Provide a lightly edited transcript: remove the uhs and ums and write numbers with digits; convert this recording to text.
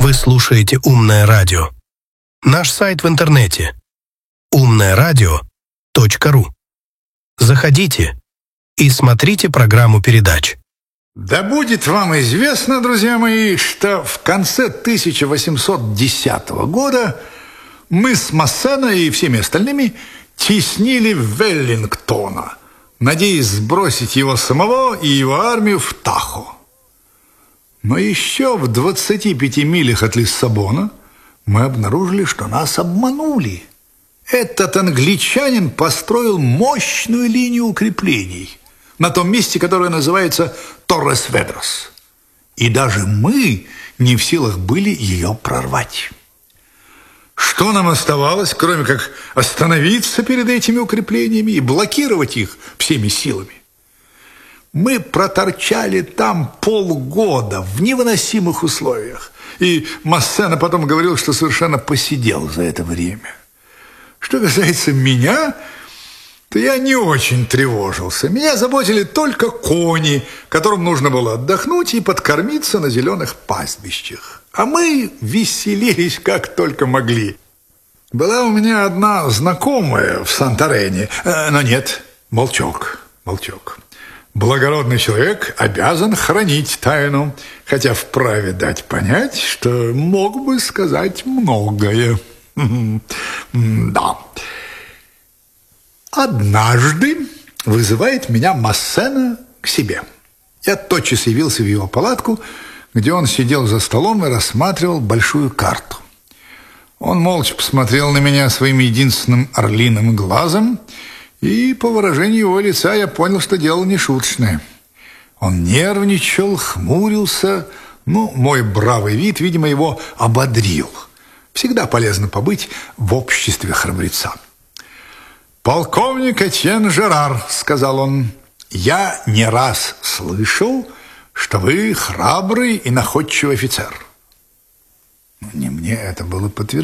Вы слушаете «Умное радио». Наш сайт в интернете umnoradio.ru. Заходите и смотрите программу передач. Да будет вам известно, друзья мои, что в конце 1810 года мы с Массена и всеми остальными теснили Веллингтона, надеясь сбросить его самого и его армию в Тахо. Но еще в 25 милях от Лиссабона мы обнаружили, что нас обманули. Этот англичанин построил мощную линию укреплений на том месте, которое называется Торрес-Ведрос. И даже мы не в силах были ее прорвать. Что нам оставалось, кроме как остановиться перед этими укреплениями и блокировать их всеми силами? Мы проторчали там полгода в невыносимых условиях. И Массена потом говорил, что совершенно посидел за это время. Что касается меня, то я не очень тревожился. Меня заботили только кони, которым нужно было отдохнуть и подкормиться на зеленых пастбищах. А мы веселились как только могли. Была у меня одна знакомая в Санторене, но нет, молчок. Благородный человек обязан хранить тайну, хотя вправе дать понять, что мог бы сказать многое. Да. Однажды вызывает меня Массена к себе. Я тотчас явился в его палатку, где он сидел за столом и рассматривал большую карту. Он молча посмотрел на меня своим единственным орлиным глазом, и по выражению его лица я понял, что дело нешуточное. Он нервничал, хмурился, но мой бравый вид, видимо, его ободрил. Всегда полезно побыть в обществе храбреца. «Полковник Этьен Жерар», — сказал он, — «я не раз слышал, что вы храбрый и находчивый офицер». Не мне это было подтверждено.